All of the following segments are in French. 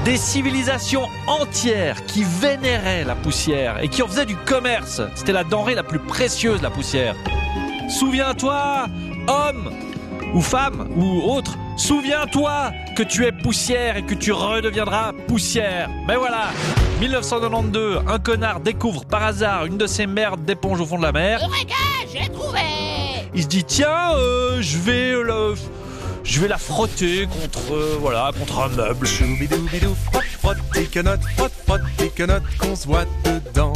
Des civilisations entières qui vénéraient la poussière et qui en faisaient du commerce. C'était la denrée la plus précieuse, la poussière. Souviens-toi, homme ou femme ou autre, souviens-toi que tu es poussière et que tu redeviendras poussière. Mais voilà, 1992, un connard découvre par hasard une de ces merdes d'éponge au fond de la mer. Eureka, j'ai trouvé! Il se dit tiens, je vais la frotter contre un meuble. Choubidoubidou, frotte, frotte, tes quenottes, qu'on se voit dedans.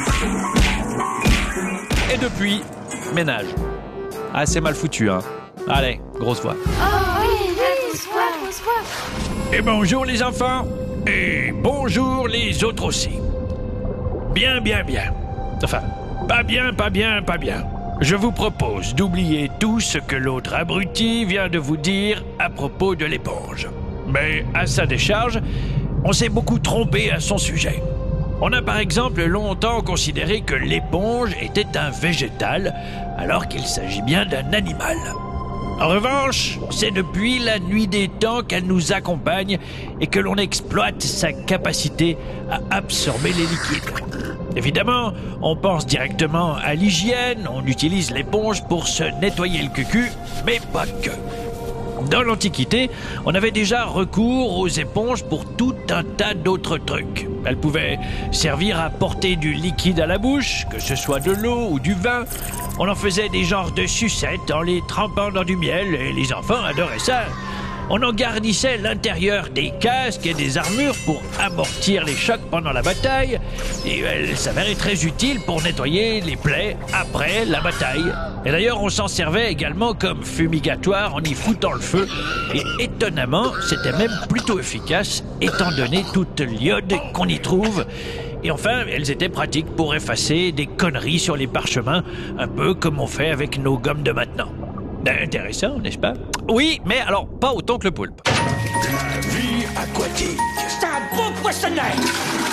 Et depuis, ménage. Ah, c'est mal foutu, hein. Allez, grosse voix. Oh oui, grosse voix. Et bonjour les enfants. Et bonjour les autres aussi. Bien. Enfin, pas bien. Je vous propose d'oublier tout ce que l'autre abruti vient de vous dire à propos de l'éponge. Mais à sa décharge, on s'est beaucoup trompé à son sujet. On a par exemple longtemps considéré que l'éponge était un végétal, alors qu'il s'agit bien d'un animal. En revanche, c'est depuis la nuit des temps qu'elle nous accompagne et que l'on exploite sa capacité à absorber les liquides. Évidemment, on pense directement à l'hygiène, on utilise l'éponge pour se nettoyer le cucu, mais pas que. Dans l'Antiquité, on avait déjà recours aux éponges pour tout un tas d'autres trucs. Elles pouvaient servir à porter du liquide à la bouche, que ce soit de l'eau ou du vin. On en faisait des genres de sucettes en les trempant dans du miel et les enfants adoraient ça. On en garnissait l'intérieur des casques et des armures pour amortir les chocs pendant la bataille, et elle s'avérait très utile pour nettoyer les plaies après la bataille. Et d'ailleurs, on s'en servait également comme fumigatoire en y foutant le feu, et étonnamment, c'était même plutôt efficace, étant donné toute l'iode qu'on y trouve. Et enfin, elles étaient pratiques pour effacer des conneries sur les parchemins, un peu comme on fait avec nos gommes de maintenant. Intéressant, n'est-ce pas? Oui, mais alors pas autant que le poulpe. La vie aquatique. C'est un beau poissonnet!